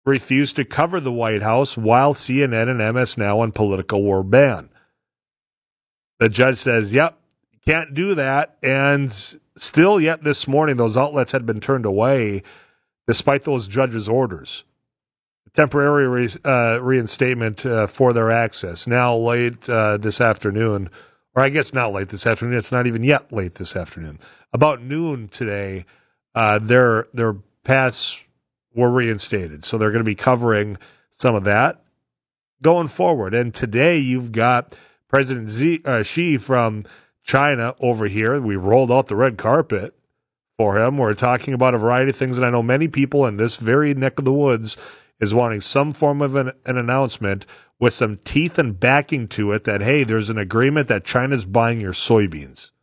refused to cover the White House while CNN and MS Now on political war ban. The judge says, yep, can't do that. And still yet this morning, those outlets had been turned away despite those judges' orders. Temporary reinstatement for their access. Now late this afternoon, or I guess not late this afternoon, it's not even yet late this afternoon. About noon today, their pass were reinstated. So they're going to be covering some of that going forward. And today you've got President Xi from China over here. We rolled out the red carpet for him. We're talking about a variety of things, and I know many people in this very neck of the woods is wanting some form of an announcement with some teeth and backing to it that, hey, there's an agreement that China's buying your soybeans.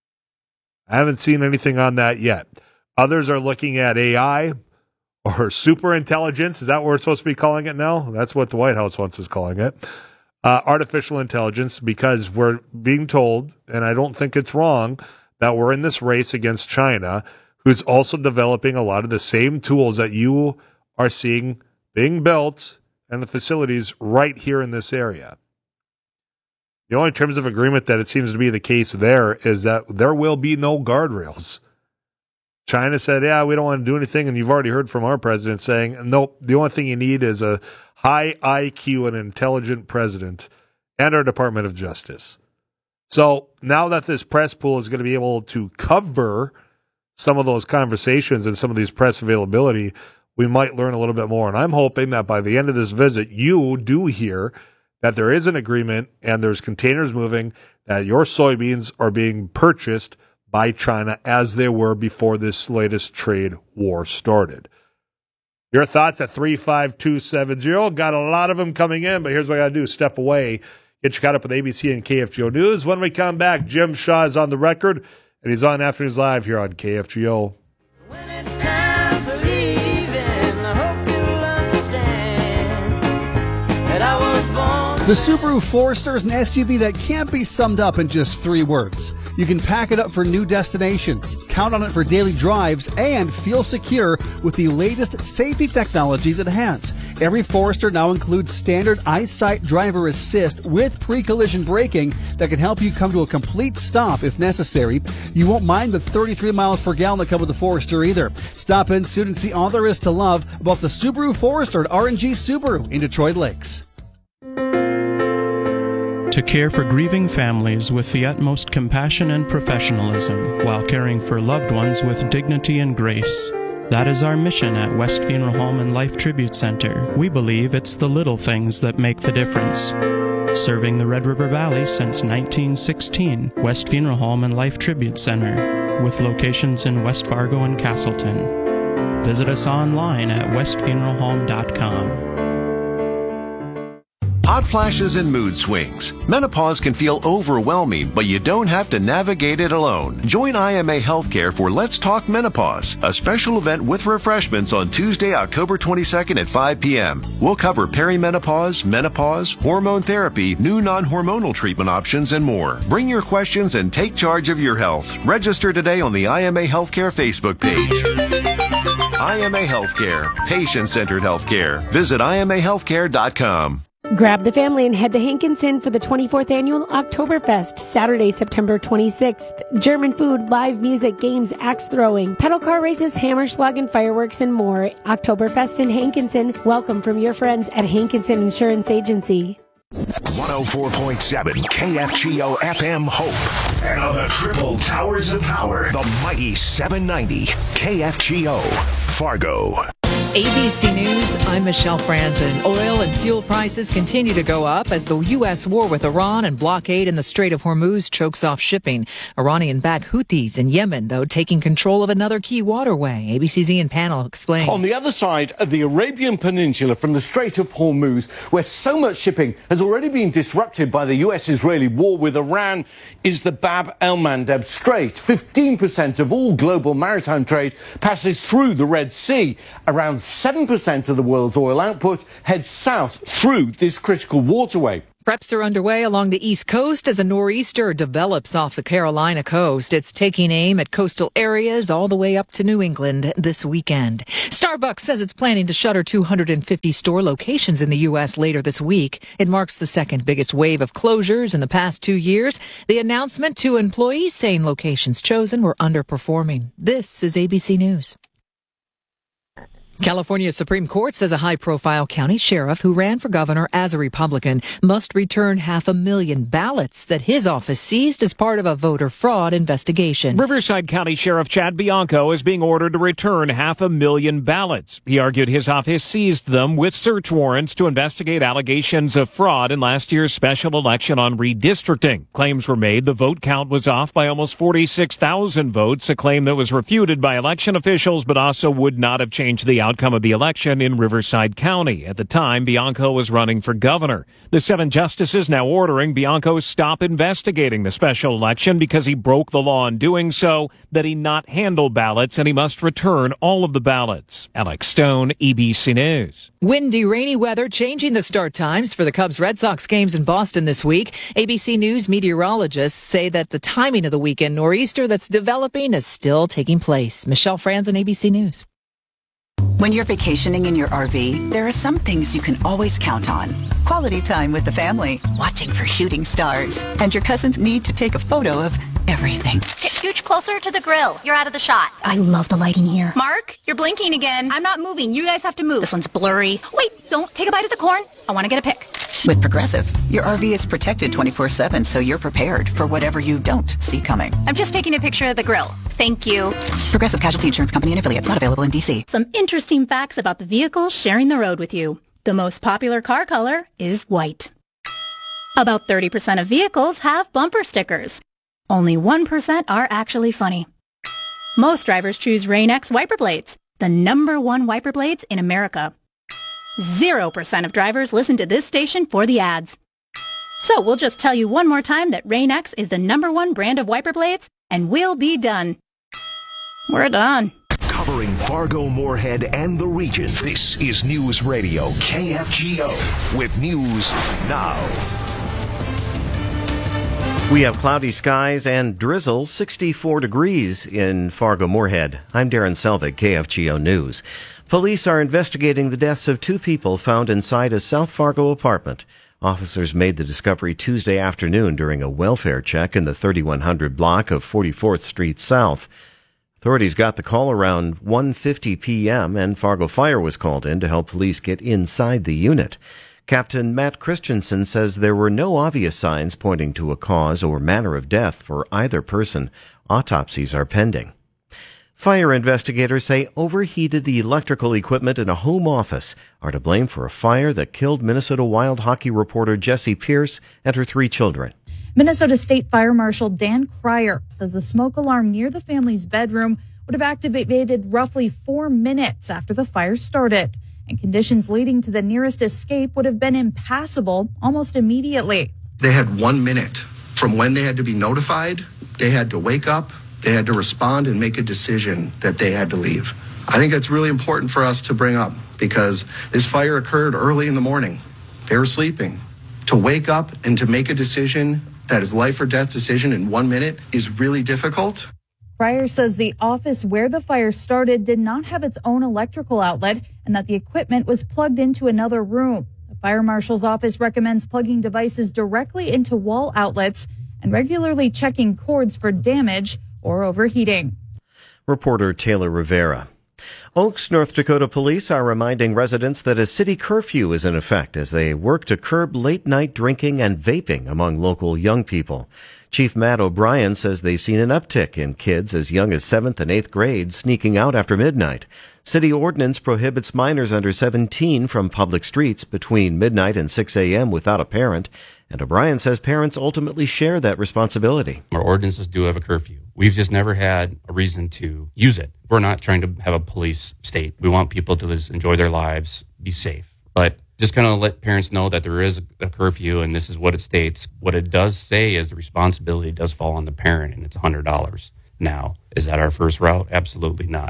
I haven't seen anything on that yet. Others are looking at AI or super intelligence. Is that what we're supposed to be calling it now? That's what the White House wants us calling it. Artificial intelligence, because we're being told, and I don't think it's wrong, that we're in this race against China, who's also developing a lot of the same tools that you are seeing being built and the facilities right here in this area. The only terms of agreement that it seems to be the case there is that there will be no guardrails. China said, yeah, we don't want to do anything, and you've already heard from our president saying, nope, the only thing you need is a high IQ and intelligent president and our Department of Justice. So now that this press pool is going to be able to cover some of those conversations and some of these press availability, we might learn a little bit more. And I'm hoping that by the end of this visit, you do hear that there is an agreement and there's containers moving, that your soybeans are being purchased by China as they were before this latest trade war started. Your thoughts at 35270. Got a lot of them coming in, but here's what I got to do. Step away. Get you caught up with ABC and KFGO News. When we come back, Jim Shaw is on the record, and he's on Afternoons Live here on KFGO. When it's time for leaving, I hope you'll understand that I was born. The Subaru Forester is an SUV that can't be summed up in just 3 words. You can pack it up for new destinations, count on it for daily drives, and feel secure with the latest safety technologies it has. Every Forester now includes standard EyeSight driver assist with pre-collision braking that can help you come to a complete stop if necessary. You won't mind the 33 miles per gallon that come with the Forester either. Stop in soon and see all there is to love about the Subaru Forester at R&G Subaru in Detroit Lakes. To care for grieving families with the utmost compassion and professionalism while caring for loved ones with dignity and grace. That is our mission at West Funeral Home and Life Tribute Center. We believe it's the little things that make the difference. Serving the Red River Valley since 1916, West Funeral Home and Life Tribute Center, with locations in West Fargo and Castleton. Visit us online at westfuneralhome.com. Hot flashes and mood swings. Menopause can feel overwhelming, but you don't have to navigate it alone. Join IMA Healthcare for Let's Talk Menopause, a special event with refreshments on Tuesday, October 22nd at 5 p.m. We'll cover perimenopause, menopause, hormone therapy, new non-hormonal treatment options, and more. Bring your questions and take charge of your health. Register today on the IMA Healthcare Facebook page. IMA Healthcare, patient-centered healthcare. Visit IMAHealthcare.com. Grab the family and head to Hankinson for the 24th Annual Oktoberfest, Saturday, September 26th. German food, live music, games, axe throwing, pedal car races, Hammerschlagen, fireworks, and more. Oktoberfest in Hankinson. Welcome from your friends at Hankinson Insurance Agency. 104.7 KFGO FM Hope. And on the triple towers of power, the mighty 790 KFGO Fargo. ABC News, I'm Michelle Franzen. Oil and fuel prices continue to go up as the U.S. war with Iran and blockade in the Strait of Hormuz chokes off shipping. Iranian-backed Houthis in Yemen, though, taking control of another key waterway. ABC's Ian Pannell explains. On the other side of the Arabian Peninsula from the Strait of Hormuz, where so much shipping has already been disrupted by the U.S.-Israeli war with Iran, is the Bab el-Mandeb Strait. 15% of all global maritime trade passes through the Red Sea. Around 7% of the world's oil output heads south through this critical waterway. Preps are underway along the East Coast as a nor'easter develops off the Carolina coast. It's taking aim at coastal areas all the way up to New England this weekend. Starbucks says it's planning to shutter 250 store locations in the U.S. later this week. It marks the second biggest wave of closures in the past 2 years. The announcement to employees saying locations chosen were underperforming. This is ABC News. California Supreme Court says a high-profile county sheriff who ran for governor as a Republican must return 500,000 ballots that his office seized as part of a voter fraud investigation. Riverside County Sheriff Chad Bianco is being ordered to return 500,000 ballots. He argued his office seized them with search warrants to investigate allegations of fraud in last year's special election on redistricting. Claims were made the vote count was off by almost 46,000 votes, a claim that was refuted by election officials but also would not have changed the outcome of the election in Riverside County. At the time, Bianco was running for governor. The 7 justices now ordering Bianco stop investigating the special election because he broke the law in doing so, that he not handle ballots, and he must return all of the ballots. Alex Stone, ABC News. Windy, rainy weather changing the start times for the Cubs-Red Sox games in Boston this week. ABC News meteorologists say that the timing of the weekend nor'easter that's developing is still taking place. Michelle Franzen, ABC News. When you're vacationing in your RV, there are some things you can always count on. Quality time with the family, watching for shooting stars, and your cousins need to take a photo of everything. Get scooch closer to the grill. You're out of the shot. I love the lighting here. Mark, you're blinking again. I'm not moving. You guys have to move. This one's blurry. Wait, don't take a bite of the corn. I want to get a pic. With Progressive, your RV is protected 24/7, so you're prepared for whatever you don't see coming. I'm just taking a picture of the grill. Thank you. Progressive Casualty Insurance Company and affiliates, not available in D.C. Some interesting facts about the vehicles sharing the road with you. The most popular car color is white. About 30% of vehicles have bumper stickers. Only 1% are actually funny. Most drivers choose Rain-X wiper blades, the #1 wiper blades in America. 0% of drivers listen to this station for the ads. So we'll just tell you one more time that Rain-X is the #1 brand of wiper blades, and we'll be done. We're done. Covering Fargo, Moorhead, and the region, this is News Radio KFGO with News Now. We have cloudy skies and drizzle, 64 degrees in Fargo, Moorhead. I'm Darren Selvig, KFGO News. Police are investigating the deaths of 2 people found inside a South Fargo apartment. Officers made the discovery Tuesday afternoon during a welfare check in the 3100 block of 44th Street South. Authorities got the call around 1:50 p.m. and Fargo Fire was called in to help police get inside the unit. Captain Matt Christensen says there were no obvious signs pointing to a cause or manner of death for either person. Autopsies are pending. Fire investigators say overheated electrical equipment in a home office are to blame for a fire that killed Minnesota Wild hockey reporter Jessie Pierce and her 3 children. Minnesota State Fire Marshal Dan Cryer says the smoke alarm near the family's bedroom would have activated roughly 4 minutes after the fire started, and conditions leading to the nearest escape would have been impassable almost immediately. They had 1 minute from when they had to be notified. They had to wake up. They had to respond and make a decision that they had to leave. I think that's really important for us to bring up because this fire occurred early in the morning. They were sleeping. To wake up and to make a decision that is life or death decision in 1 minute is really difficult. Cryer says the office where the fire started did not have its own electrical outlet and that the equipment was plugged into another room. The fire marshal's office recommends plugging devices directly into wall outlets and regularly checking cords for damage or overheating. Reporter Taylor Rivera. Oaks, North Dakota police are reminding residents that a city curfew is in effect as they work to curb late-night drinking and vaping among local young people. Chief Matt O'Brien says they've seen an uptick in kids as young as 7th and 8th grades sneaking out after midnight. City ordinance prohibits minors under 17 from public streets between midnight and 6 a.m. without a parent, and O'Brien says parents ultimately share that responsibility. Our ordinances do have a curfew. We've just never had a reason to use it. We're not trying to have a police state. We want people to just enjoy their lives, be safe. But just kind of let parents know that there is a curfew and this is what it states. What it does say is the responsibility does fall on the parent, and it's $100. Now, is that our first route? Absolutely not.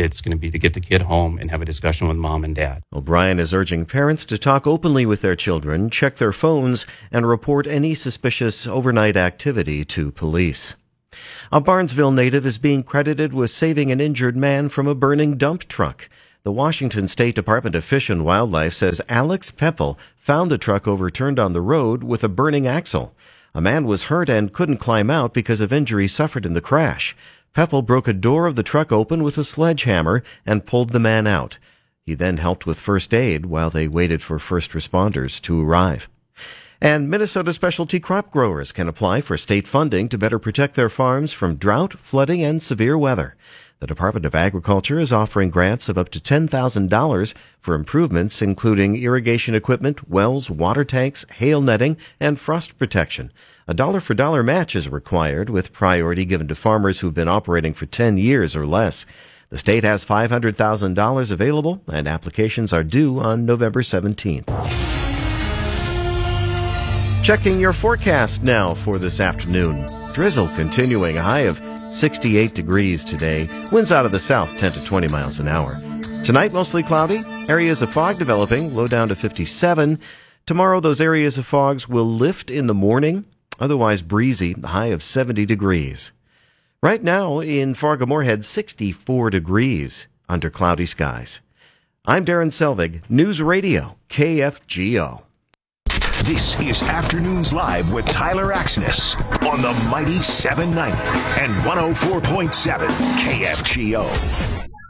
it's going to be to get the kid home and have a discussion with mom and dad. O'Brien is urging parents to talk openly with their children, check their phones, and report any suspicious overnight activity to police. A Barnesville native is being credited with saving an injured man from a burning dump truck. The Washington State Department of Fish and Wildlife says Alex Peppel found the truck overturned on the road with a burning axle. A man was hurt and couldn't climb out because of injuries suffered in the crash. Peppel broke a door of the truck open with a sledgehammer and pulled the man out. He then helped with first aid while they waited for first responders to arrive. And Minnesota specialty crop growers can apply for state funding to better protect their farms from drought, flooding, and severe weather. The Department of Agriculture is offering grants of up to $10,000 for improvements including irrigation equipment, wells, water tanks, hail netting, and frost protection. A dollar-for-dollar match is required, with priority given to farmers who've been operating for 10 years or less. The state has $500,000 available, and applications are due on November 17th. Checking your forecast now for this afternoon. Drizzle continuing, a high of 68 degrees today. Winds out of the south 10 to 20 miles an hour. Tonight, mostly cloudy. Areas of fog developing, low down to 57. Tomorrow, those areas of fogs will lift in the morning. Otherwise breezy, the high of 70 degrees. Right now in Fargo-Moorhead, 64 degrees under cloudy skies. I'm Darren Selvig, News Radio, KFGO. This is Afternoons Live with Tyler Axness on the Mighty 790 and 104.7 KFGO.